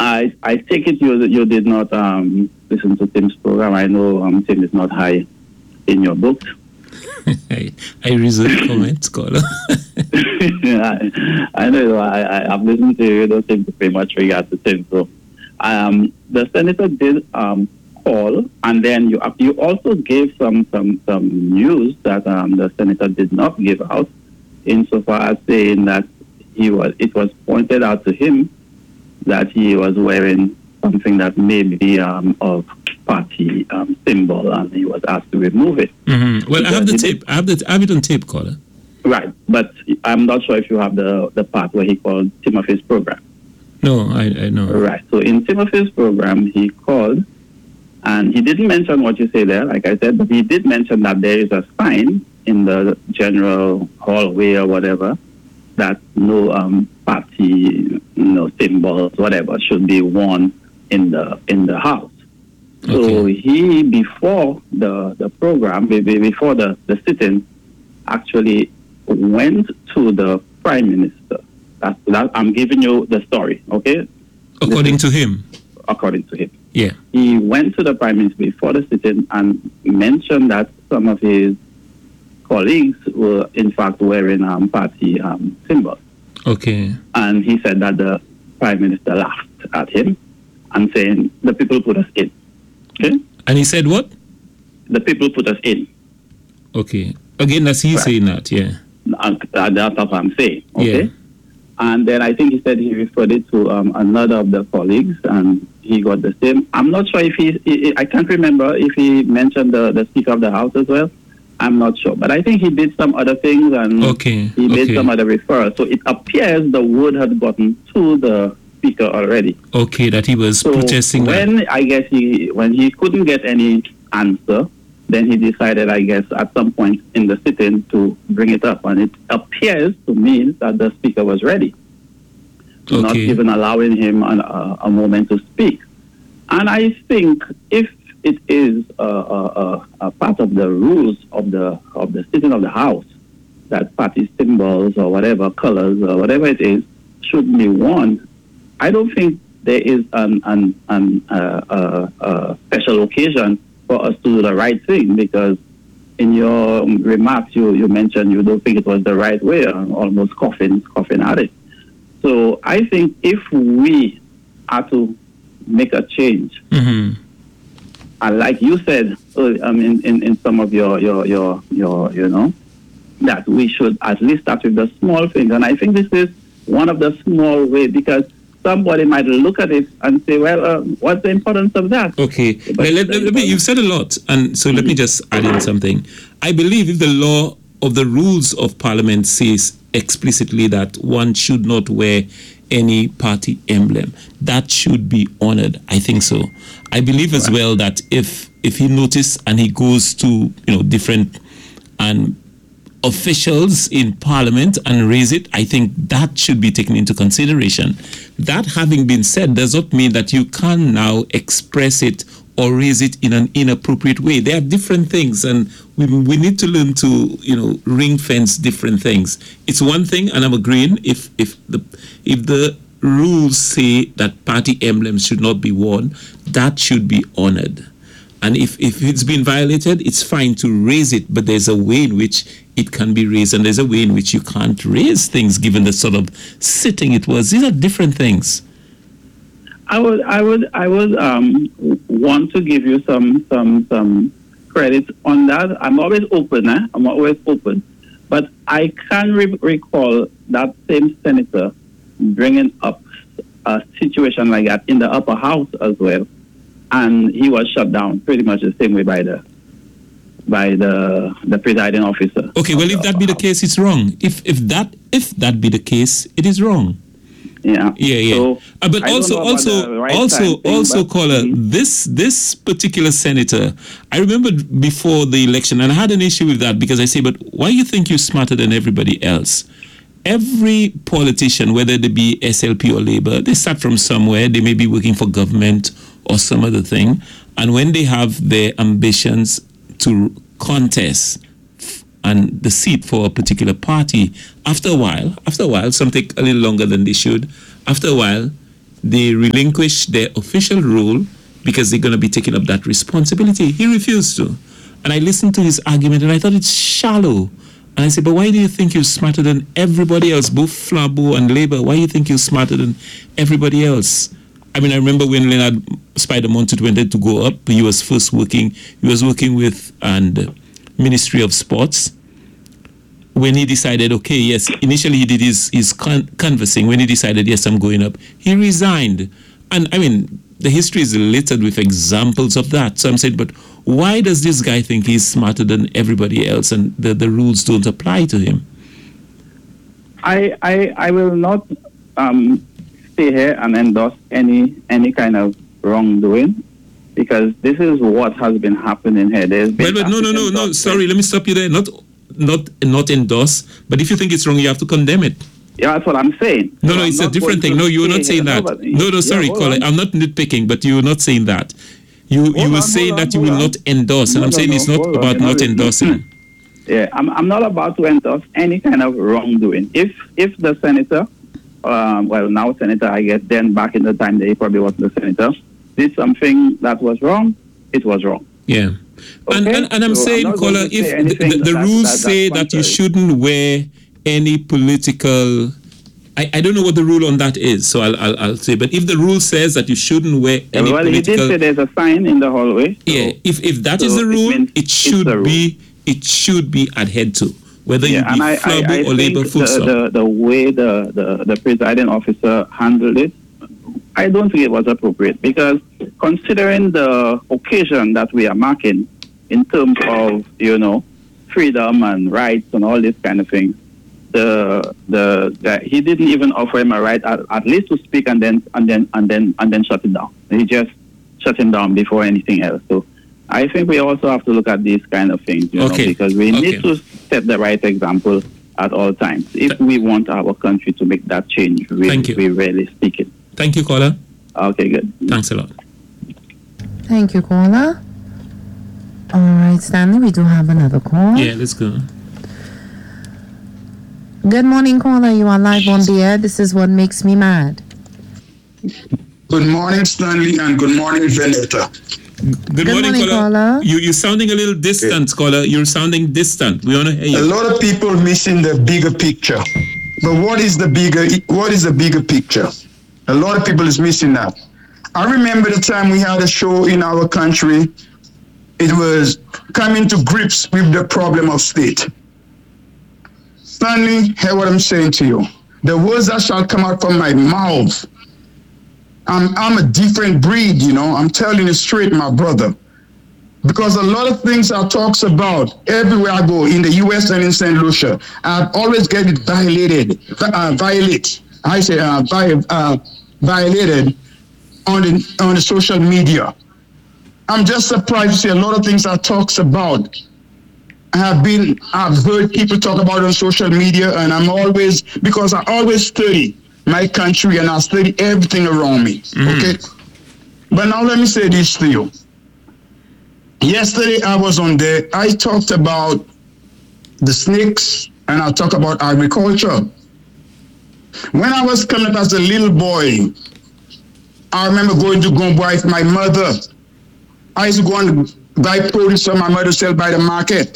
I take it you did not listen to Tim's program. I know Tim is not high in your books. I reserve comments, caller. I know. I've listened to you. You don't seem to pay much regard to Tim. So, the senator did call, and then you also gave some news that the senator did not give out, insofar as saying that it was pointed out to him that he was wearing something that may be of party symbol, and he was asked to remove it. Mm-hmm. Well, I have the tape. I have it on tape, caller. Right, but I'm not sure if you have the part where he called Timothy's program. No, I know. Right, so in Timothy's program, he called, and he didn't mention what you say there, like I said, but he did mention that there is a sign in the general hallway or whatever that no party, symbols, whatever, should be worn in the house. So he, before the program, before the sitting, actually went to the Prime Minister. That I'm giving you the story, okay? According to him. According to him. Yeah. He went to the Prime Minister before the sitting and mentioned that some of his colleagues were in fact wearing party symbols. Okay. And he said that the Prime Minister laughed at him and saying, the people put us in. Okay? And he said what? The people put us in. Okay. Again, that's he saying that, yeah. That's what I'm saying. Okay? Yeah. And then I think he said he referred it to another of the colleagues, and he got the same. I'm not sure if I can't remember if he mentioned the Speaker of the House as well. I'm not sure. But I think he did some other things, and he made some other referrals. So it appears the word had gotten to the Speaker already. Okay, that he was protesting. When he couldn't get any answer, then he decided, I guess, at some point in the sitting to bring it up. And it appears to me that the Speaker was ready, not even allowing him a moment to speak. And I think if it is a part of the rules of the sitting of the House that party symbols or whatever colors or whatever it is should be worn, I don't think there is a special occasion for us to do the right thing, because in your remarks you mentioned you don't think it was the right way, almost coughing at it. So I think if we are to make a change, and like you said, in some of your that we should at least start with the small things, and I think this is one of the small ways, because somebody might look at it and say, well, what's the importance of that? Okay. Let me, you've said a lot, and so let me just add in something. I believe if the law of the rules of Parliament says explicitly that one should not wear any party emblem, that should be honored. I think so. I believe as well that if he notices and he goes to different officials in Parliament and raise it, I think that should be taken into consideration. That having been said does not mean that you can now express it or raise it in an inappropriate way. There are different things, and we need to learn to ring fence different things. It's one thing, and I'm agreeing, if the rules say that party emblems should not be worn, that should be honored. And if it's been violated, it's fine to raise it, but there's a way in which it can be raised, and there's a way in which you can't raise things given the sort of sitting it was. These are different things. I would want to give you some credit on that. I'm always open. But I can recall that same senator bringing up a situation like that in the upper house as well. And he was shut down pretty much the same way by the presiding officer. Okay, well, if that be the case, it's wrong. If that be the case, it is wrong. Yeah. So, but also, caller, this particular senator, I remember before the election, and I had an issue with that because I say, but why you think you're smarter than everybody else? Every politician, whether they be SLP or Labour, they start from somewhere. They may be working for government or some other thing. And when they have their ambitions to contest and the seat for a particular party, after a while, some take a little longer than they should. After a while, they relinquish their official role because they're going to be taking up that responsibility. He refused to. And I listened to his argument and I thought it's shallow. And I said, but why do you think you're smarter than everybody else, both Flambeau and Labour? Why do you think you're smarter than everybody else? I mean, I remember when Leonard Spider-Montet wanted to go up, he was working with and Ministry of Sports. When he decided, okay, yes, initially he did his canvassing. When he decided, yes, I'm going up, he resigned. And I mean, the history is littered with examples of that. So I'm saying, but why does this guy think he's smarter than everybody else and the rules don't apply to him? I will not stay here and endorse any kind of wrongdoing, because this is what has been happening here. No. Sorry, let me stop you there. Not endorse, but if you think it's wrong, you have to condemn it. Yeah, that's what I'm saying. No, it's a different thing. No, you were not saying that. No, sorry, Colin. I'm not nitpicking, but you were not saying that. You were saying that you will not endorse, and I'm saying it's not about not endorsing. Yeah, I'm not about to endorse any kind of wrongdoing. If the senator, now senator, I guess, then back in the time they probably wasn't the senator, did something that was wrong, it was wrong. Yeah. Okay? And I'm saying, Kola, if the rules say that you shouldn't wear any political, I don't know what the rule on that is, so I'll say, but if the rule says that you shouldn't wear any political... Well, he did say there's a sign in the hallway. So, yeah, if that is the rule, it should be adhered to, whether you be Flambeau or Labour futsal. The way the presiding officer handled it, I don't think it was appropriate, because considering the occasion that we are marking in terms of, freedom and rights and all this kind of thing, he didn't even offer him a right at least to speak and then shut it down. He just shut him down before anything else. So I think we also have to look at these kind of things, because we need to set the right example at all times if we want our country to make that change. We really speak it. Thank you, caller. Okay, good. Thanks a lot. Thank you, caller. All right, Stanley, we do have another call. Yeah, let's go. Good morning, caller. You are live on the air. This is What Makes Me Mad. Good morning, Stanley, and good morning, Veneta. Good morning, caller. You're sounding a little distant, caller. You're sounding distant. We want to hear you. A lot of people missing the bigger picture. But what is the bigger picture? A lot of people is missing that. I remember the time we had a show in our country. It was coming to grips with the problem of state. Stanley, hear what I'm saying to you. The words that shall come out from my mouth, I'm a different breed, I'm telling you straight, my brother. Because a lot of things I talks about everywhere I go, in the U.S. and in St. Lucia, I always get it violated on the social media. I'm just surprised to see a lot of things I talks about. I've heard people talk about it on social media, and because I always study my country and I study everything around me. Okay? But now let me say this to you. Yesterday I was on there, I talked about the snakes and I talked about agriculture. When I was coming up as a little boy, I remember going to Gomboy with my mother. I used to go and buy produce from my mother sell by the market.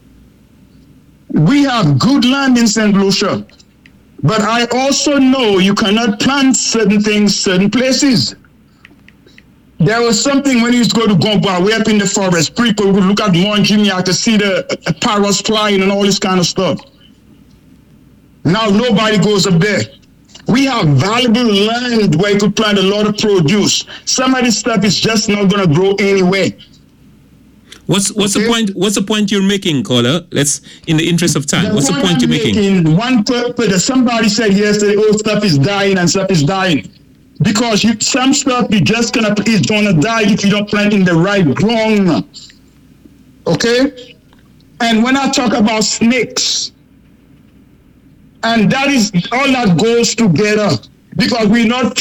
We have good land in St. Lucia, but I also know you cannot plant certain things, certain places. There was something when you used to go to Gomboy, way up in the forest, people would look at Mount Jimmy to see the parrots flying and all this kind of stuff. Now nobody goes up there. We have valuable land where you could plant a lot of produce. Some of this stuff is just not going to grow anyway. What's the point? What's the point you're making, caller? Let's, in the interest of time, what's the point you're making? One purpose. Somebody said yesterday, stuff is dying and stuff is dying. Because some stuff is gonna die if you don't plant in the right ground. Okay? And when I talk about snakes, and that is all that goes together, because we're not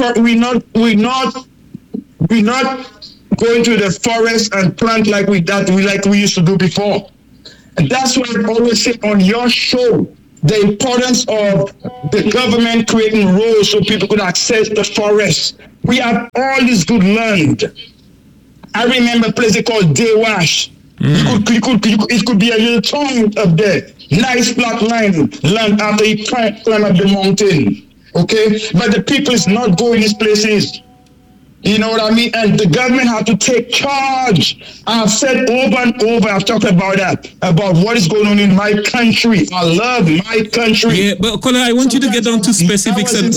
going to the forest and plant like we used to do before. And that's why I always say on your show, the importance of the government creating roads so people could access the forest. We have all this good land. I remember a place called Dewash. It could be a little town up there. Nice flat land after you climb up the mountain. Okay? But the people is not going these places. You know what I mean? And the government have to take charge. I've said over and over, I've talked about that, about what is going on in my country. I love my country. Yeah, but caller, I want you to get down to specifics. And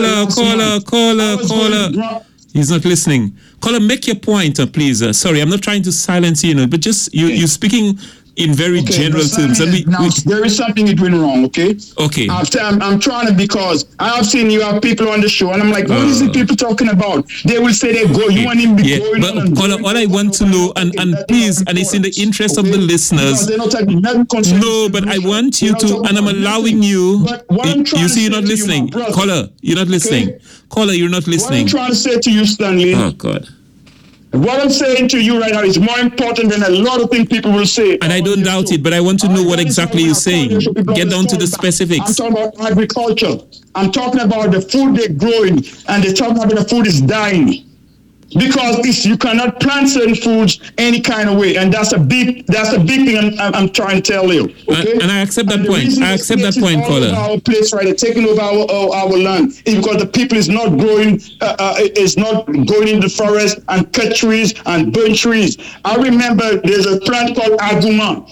caller. He's not listening. Caller, make your point, please. Sorry, I'm not trying to silence you, but just you speaking in very general terms. And there is something you're doing wrong, okay? Okay. I'm trying to, because I have seen you have people on the show, and I'm like, what is the people talking about? They will say they go. You want him to be going but on. Caller, all I want to know, and please, and it's in the interest of the listeners. No, but I want you to, and I'm allowing you. You see, you're not listening. Caller, you're not listening. Caller, you're not listening. What I'm trying to say to you, Stanley. Oh, God. What I'm saying to you right now is more important than a lot of things people will say. And I don't doubt it, but I want to know what exactly you're saying. Get down to the specifics. I'm talking about agriculture. I'm talking about the food they're growing, and they're talking about the food is dying. Because you cannot plant certain foods any kind of way, and that's a big thing I'm trying to tell you. Okay? And I accept that point. I accept that point, caller. Our place, right? They're taking over our land. It's because the people is not growing, is not going in the forest and cut trees and burn trees. I remember there's a plant called aguma,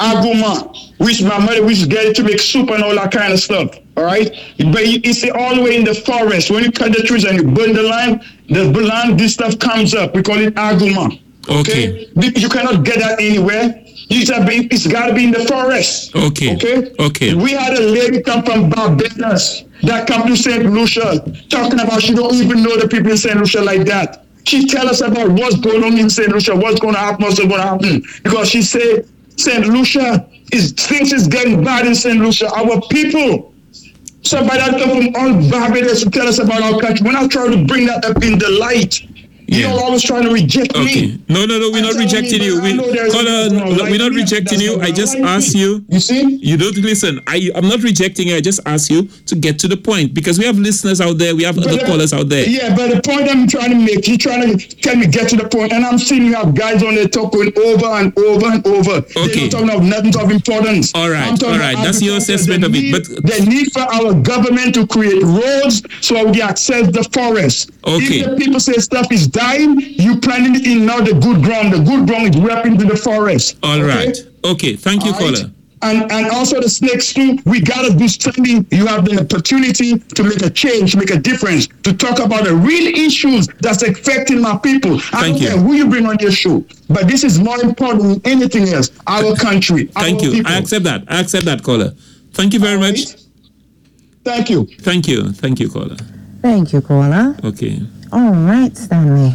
which my mother used to get it to make soup and all that kind of stuff. All right, but you see all the way in the forest. When you cut the trees and you burn the land, this stuff comes up. We call it aguma. Okay. You cannot get that anywhere. It's got to be in the forest. Okay. We had a lady come from Barbados that come to St. Lucia talking about she don't even know the people in St. Lucia like that. She tell us about what's going on in St. Lucia, what's going to happen, because she said St. Lucia things is getting bad in St. Lucia. Our people. Somebody that come from all Barbados to tell us about our country. When I try to bring that up in the light, you're always trying to reject me. No, we're not rejecting you. We're not rejecting you. I just asked you. You see? You don't listen. I'm not rejecting you. I just asked you to get to the point, because we have listeners out there. We have other callers out there. Yeah, but the point I'm trying to make, you're trying to tell me get to the point, and I'm seeing you have guys on there talking over and over and over. Okay. They're not talking of nothing of importance. All right. That's your assessment of it. But the need for our government to create roads so we access the forest. Okay. If the people say stuff is dying, you planting it in now the good ground. The good ground is wrapped into the forest. All right. Okay. Thank you, caller. And also the snakes too. We gotta do something. You have the opportunity to make a change, make a difference, to talk about the real issues that's affecting my people. I don't care who you bring on your show, but this is more important than anything else. Our country. Thank you. People. I accept that, caller. Thank you very much. Thank you. Thank you, caller. Thank you, caller. Okay. All right, Stanley.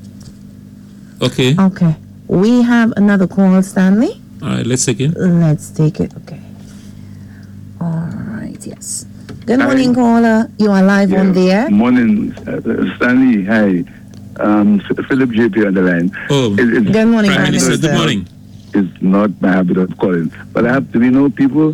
Okay. We have another call, Stanley. All right, let's take it. Let's take it. Okay. All right, yes. Good morning, caller. You are live on the air. Morning, Stanley. Hi. Philip JP on the line. Good morning, Prime Minister. Good morning. It's not my habit of calling, but I have to, people,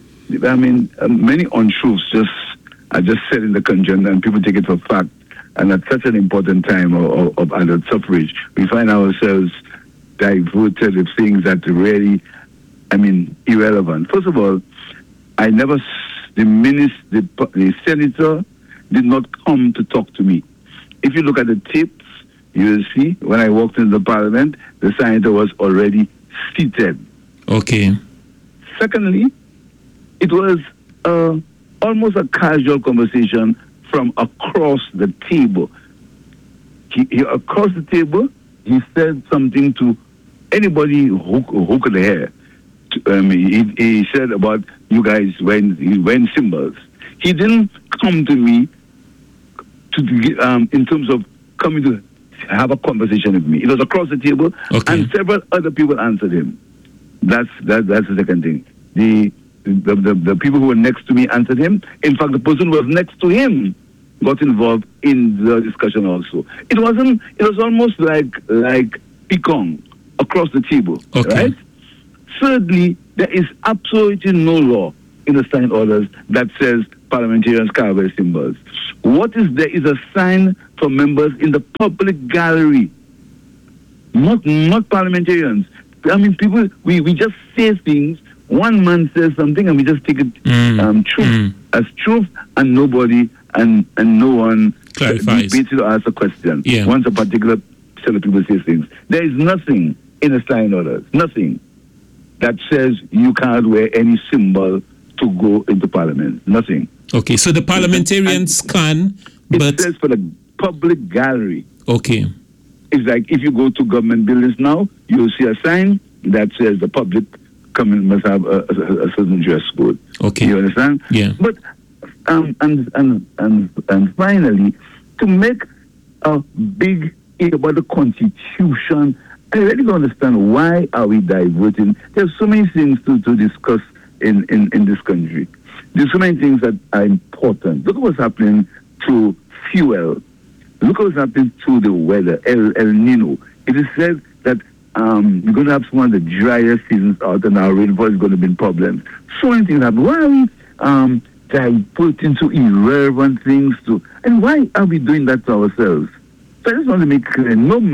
many untruths are just said in the country, and people take it for fact. And at such an important time of adult suffrage, we find ourselves diverted with things that really, irrelevant. First of all, I never diminished the senator did not come to talk to me. If you look at the tapes, you will see when I walked into the parliament, the senator was already seated. Okay. Secondly, it was almost a casual conversation from across the table. Across the table, he said something to anybody who could hear. He said about you guys wearing symbols. He didn't come to me in terms of coming to have a conversation with me. It was across the table, and several other people answered him. That's the second thing. The people who were next to me answered him. In fact, the person who was next to him got involved in the discussion also. It was almost like ping-pong across the table, right? Thirdly, there is absolutely no law in the sign orders that says parliamentarians can't wear symbols. What is there is a sign for members in the public gallery, not parliamentarians. I mean, people, we just say things. One man says something and we just take it truth as truth, and nobody and no one clarifies debates it or asks a question. Yeah. Once a particular set of people say things, there is nothing in the sign orders, nothing that says you can't wear any symbol to go into parliament. Nothing. Okay, so the parliamentarians can, It but says for the public gallery. okay, It's like if you go to government buildings now, you'll see a sign that says the public must have a certain dress code. okay, You understand? yeah, But and finally, to make a big issue about the Constitution, I really don't understand why are we diverting. There's so many things to discuss in this country. There's so many things that are important. Look at what's happening to fuel. Look at what's happening to the weather, El Nino. It is said that we're going to have one of the driest seasons out, and our rainfall is going to be problems. So many things happen. Why are we diverting to irrelevant things and why are we doing that to ourselves? So I just want to make clear,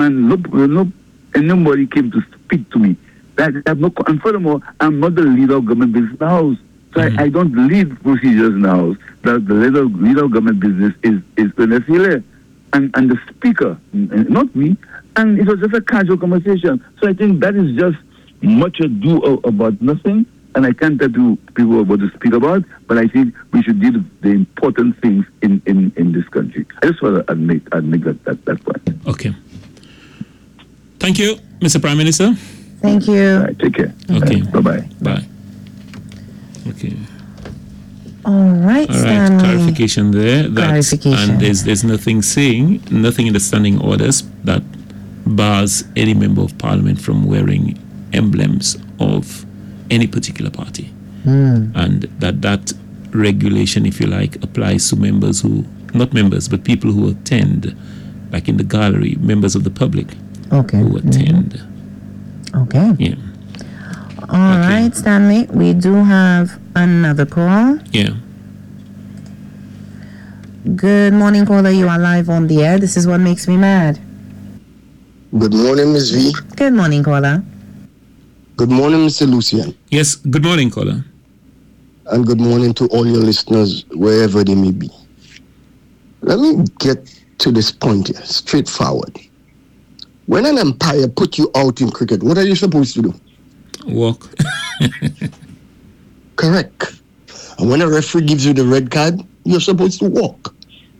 nobody came to speak to me. And furthermore, I'm not the leader of government business in the House. So I don't lead procedures in the House. The leader of government business is Ernest Hilaire and the speaker, not me. And it was just a casual conversation. So I think that is just much ado about nothing. And I can't tell people what to speak about, but I think we should deal with the important things in this country. I just want to admit that point. okay. Thank you, Mr. Prime Minister. Thank you. All right, take care. Okay. Bye-bye. Bye. Okay. All right, All right, Stanley. clarification there. Clarification. And there's nothing in the standing orders that bars any member of parliament from wearing emblems of any particular party. And that regulation, if you like, applies to members not members, but people who attend, like in the gallery, members of the public Okay. who attend. Okay. Yeah, All right, Stanley. We do have another call. yeah. Good morning, caller. You are live on the air. This is what makes me mad. Good morning, Ms. V. Good morning, caller. Good morning, Mr. Lucian. Yes, good morning, caller. And good morning to all your listeners, wherever they may be. Let me get to this point here, straightforward. When an umpire put you out in cricket, what are you supposed to do? Walk. Correct. And when a referee gives you the red card, you're supposed to walk.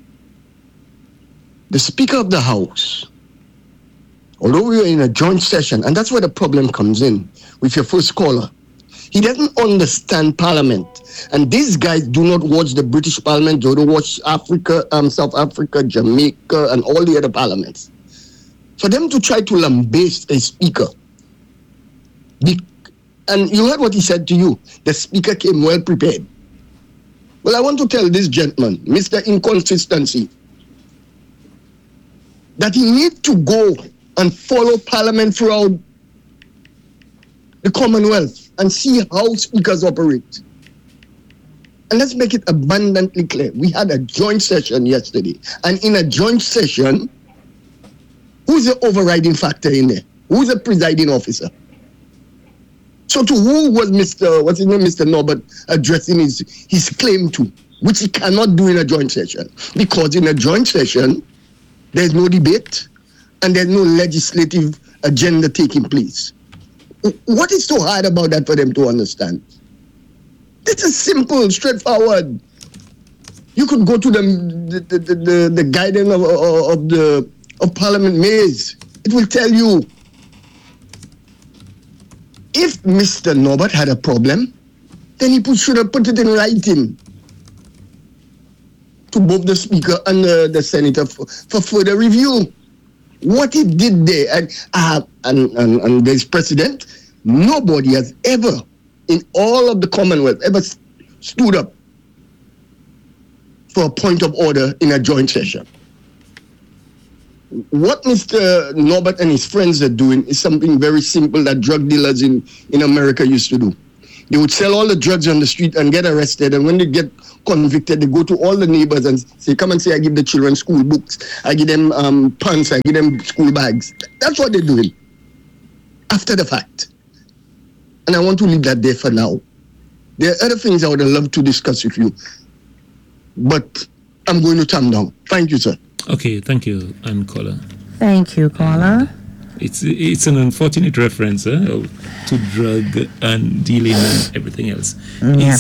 The Speaker of the House, although we are in a joint session, and that's where the problem comes in with your first caller, he doesn't understand Parliament. And these guys do not watch the British Parliament, they don't watch South Africa, Jamaica, and all the other parliaments. For them to try to lambaste a speaker, and you heard what he said to you, the speaker came well prepared. Well, I want to tell this gentleman, Mr. Inconsistency, that he needs to go and follow Parliament throughout the Commonwealth and see how speakers operate. And let's make it abundantly clear. We had a joint session yesterday, and in a joint session, who's the overriding factor in there? Who's the presiding officer? So to who was Mr. Norbert addressing his claim to, which he cannot do in a joint session? Because in a joint session, there's no debate and there's no legislative agenda taking place. What is so hard about that for them to understand? This is simple, straightforward. You could go to the guidance of Parliament maze. It will tell you. If Mr. Norbert had a problem, then he should have put it in writing to both the Speaker and the Senator for further review. What he did there, and there's precedent, nobody has ever, in all of the Commonwealth, ever stood up for a point of order in a joint session. What Mr. Norbert and his friends are doing is something very simple that drug dealers in America used to do. They would sell all the drugs on the street and get arrested. And when they get convicted, they go to all the neighbors and say, come and say, I give the children school books. I give them pants. I give them school bags. That's what they're doing after the fact. And I want to leave that there for now. There are other things I would have loved to discuss with you. But I'm going to calm down. Thank you, sir. Okay, thank you, Ann Caller. Thank you, caller. It's an unfortunate reference to drug and dealing and everything else. Yeah.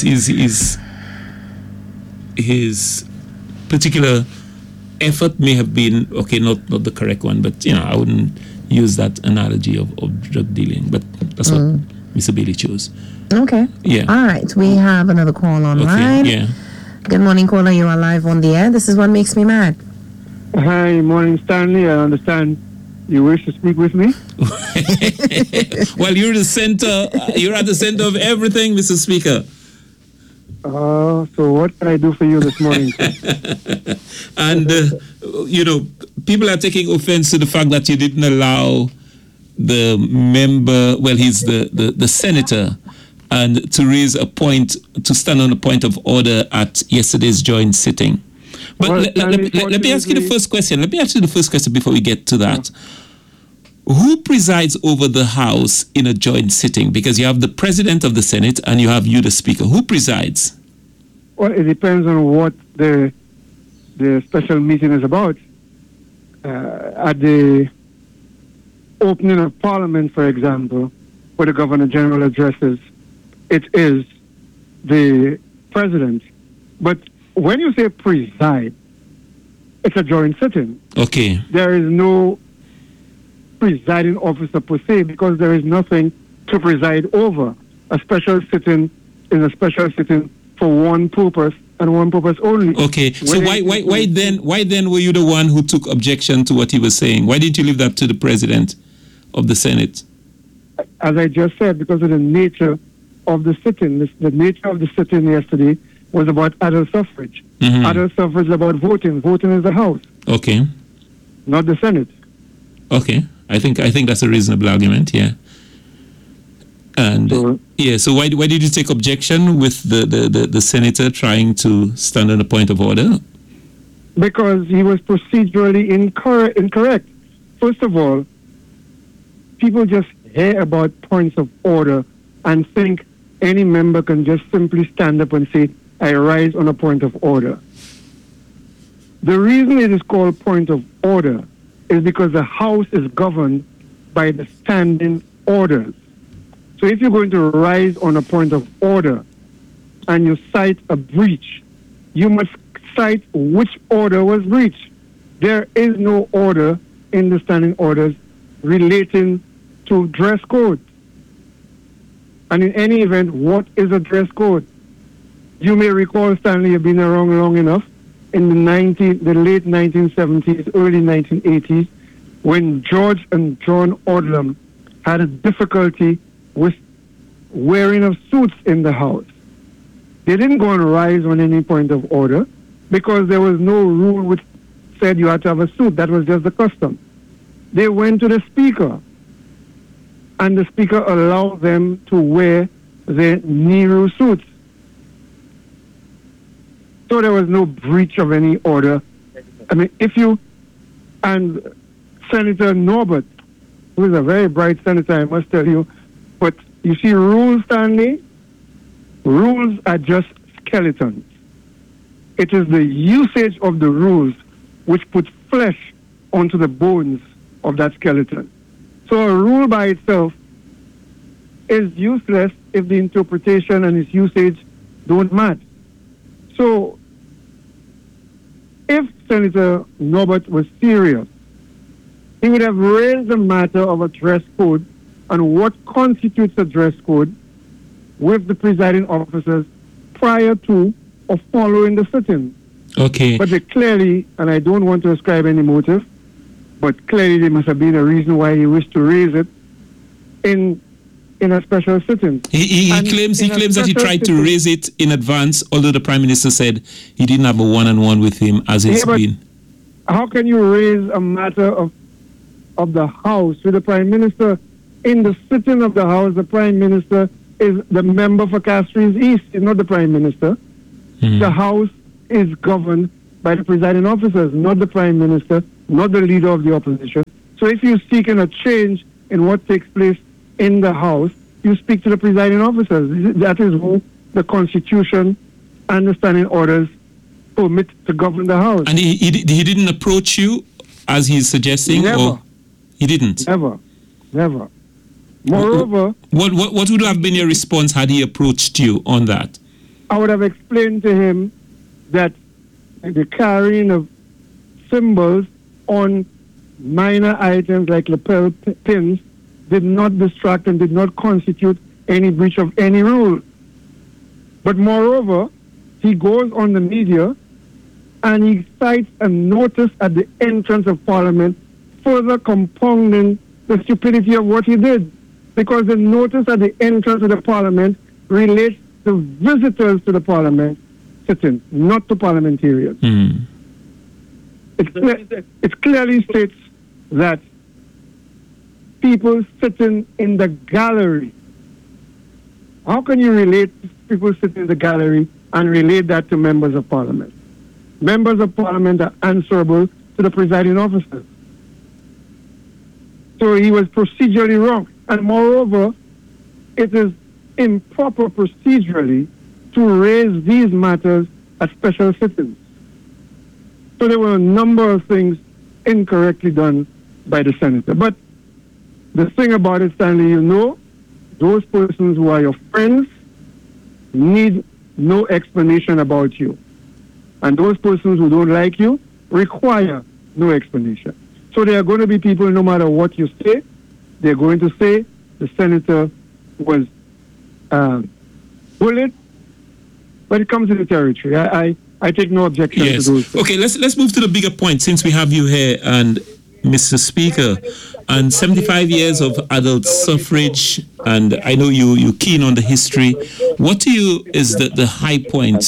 His particular effort may have been, okay, not the correct one, but, I wouldn't use that analogy of drug dealing, but that's what Mr. Bailey chose. Okay. Yeah. All right. We have another call online. Okay, yeah. Good morning, caller. You are live on the air. This is what makes me mad. Hi, morning, Stanley. I understand you wish to speak with me. Well, you're the center. You're at the center of everything, Mr. Speaker. So what can I do for you this morning? And people are taking offense to the fact that you didn't allow the member. Well, he's the senator, and to raise a point, to stand on a point of order at yesterday's joint sitting. But let me ask you the first question. Let me ask you the first question before we get to that. Yeah. Who presides over the House in a joint sitting? Because you have the President of the Senate and you have the Speaker. Who presides? Well, it depends on what the special meeting is about. At the opening of Parliament, for example, where the Governor General addresses, it is the President. But when you say preside, it's a joint sitting. Okay. There is no presiding officer per se, because there is nothing to preside over. A special sitting is a special sitting for one purpose and one purpose only. Okay. So why then were you the one who took objection to what he was saying? Why didn't you leave that to the President of the Senate? As I just said, because of the nature of the sitting. The nature of the sitting yesterday was about adult suffrage. Mm-hmm. Adult suffrage is about voting. Voting is the House. Okay. Not the Senate. Okay. I think that's a reasonable argument, yeah. And so why did you take objection with the senator trying to stand on a point of order? Because he was procedurally incorrect. First of all, people just hear about points of order and think any member can just simply stand up and say, I rise on a point of order. The reason it is called point of order is because the House is governed by the standing orders. So if you're going to rise on a point of order and you cite a breach, you must cite which order was breached. There is no order in the standing orders relating to dress code. And in any event, what is a dress code? You may recall, Stanley, you've been around long enough, in the late 1970s, early 1980s, when George and John Odlum had a difficulty with wearing of suits in the House. They didn't go and rise on any point of order because there was no rule which said you had to have a suit. That was just the custom. They went to the Speaker, and the Speaker allowed them to wear their Nehru suits. So there was no breach of any order. I mean, and Senator Norbert, who is a very bright senator, I must tell you, but you see, rules, Stanley, rules are just skeletons. It is the usage of the rules which puts flesh onto the bones of that skeleton. So a rule by itself is useless if the interpretation and its usage don't match. So if Senator Norbert was serious, he would have raised the matter of a dress code and what constitutes a dress code with the presiding officers prior to or following the sitting. Okay. But they clearly, and I don't want to ascribe any motive, but clearly there must have been a reason why he wished to raise it in a special sitting. He claims that he tried to raise it in advance, although the Prime Minister said he didn't have a one-on-one with him as it's been. How can you raise a matter of the House with the Prime Minister? In the sitting of the House, the Prime Minister is the member for Castries East, is not the Prime Minister. The House is governed by the presiding officers, not the Prime Minister, not the leader of the opposition. So if you're seeking a change in what takes place in the House, you speak to the presiding officers. That is who the Constitution and the standing orders permit to govern the House. And he didn't approach you as he's suggesting? Never. Or he didn't? Never. Moreover... What would have been your response had he approached you on that? I would have explained to him that the carrying of symbols on minor items like lapel pins did not distract and did not constitute any breach of any rule. But moreover, he goes on the media and he cites a notice at the entrance of Parliament, further compounding the stupidity of what he did. Because the notice at the entrance of the Parliament relates to visitors to the Parliament sitting, not to parliamentarians. It clearly states that people sitting in the gallery. How can you relate people sitting in the gallery and relate that to members of Parliament? Members of Parliament are answerable to the presiding officers. So he was procedurally wrong. And moreover, it is improper procedurally to raise these matters at special sittings. So there were a number of things incorrectly done by the senator. But the thing about it, Stanley, you know, those persons who are your friends need no explanation about you. And those persons who don't like you require no explanation. So there are going to be people, no matter what you say, they're going to say the senator was bullied, but it comes to the territory. I take no objection to those things. Okay, let's move to the bigger point since we have you here, and Mr. Speaker, and 75 years of adult suffrage, and I know you're keen on the history. What to you is the high point?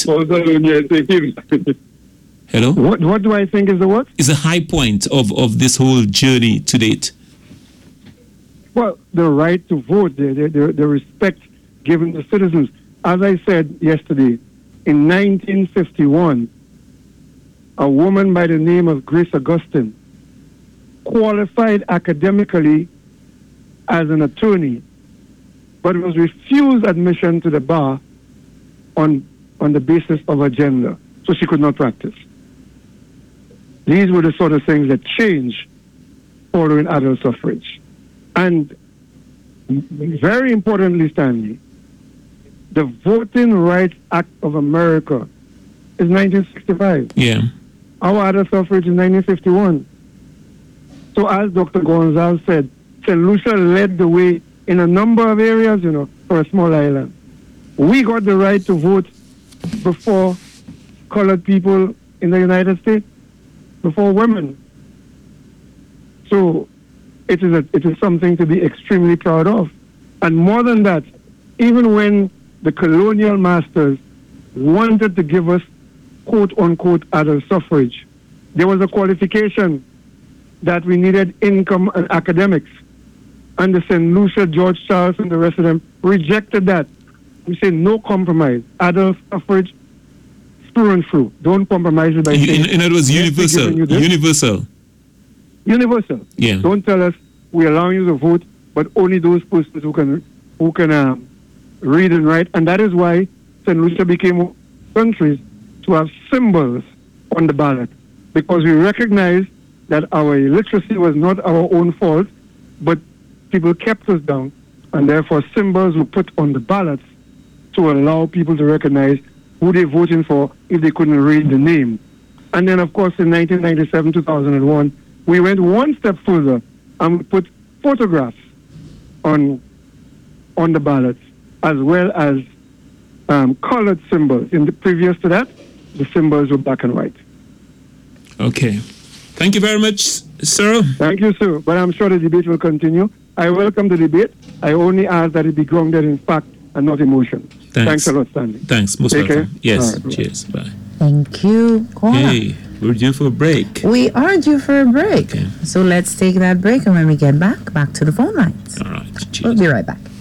Hello? What do I think is the what? Is the high point of this whole journey to date? Well, the right to vote, the respect given to citizens. As I said yesterday, in 1951, a woman by the name of Grace Augustine qualified academically as an attorney, but was refused admission to the bar on the basis of her gender, so she could not practice. These were the sort of things that changed following adult suffrage. And very importantly, Stanley, the Voting Rights Act of America is 1965. Yeah. Our adult suffrage is 1951. So as Dr. Gonzalez said, St. Lucia led the way in a number of areas, for a small island. We got the right to vote before colored people in the United States, before women. So it is something to be extremely proud of. And more than that, even when the colonial masters wanted to give us quote-unquote adult suffrage, there was a qualification that we needed income and academics. And the St. Lucia, George Charles, and the rest of them rejected that. We said no compromise. Adult suffrage, through and through. Don't compromise it by saying... In other words, universal. Universal. Yeah. Don't tell us we allow you to vote, but only those persons who can read and write. And that is why St. Lucia became countries to have symbols on the ballot, because we recognize that our illiteracy was not our own fault, but people kept us down, and therefore symbols were put on the ballots to allow people to recognize who they're voting for if they couldn't read the name. And then, of course, in 1997, 2001, we went one step further and we put photographs on the ballots, as well as colored symbols. In the previous to that, the symbols were black and white. Okay. Thank you very much, sir. Thank you, sir. But I'm sure the debate will continue. I welcome the debate. I only ask that it be grounded in fact and not emotion. Thanks a lot, Stanley. Thanks. Most welcome. Care. Yes. Right, cheers. Bye. Thank you, caller. Hey, we're due for a break. We are due for a break. Okay. So let's take that break, and when we get back to the phone lines. All right. Cheers. We'll be right back.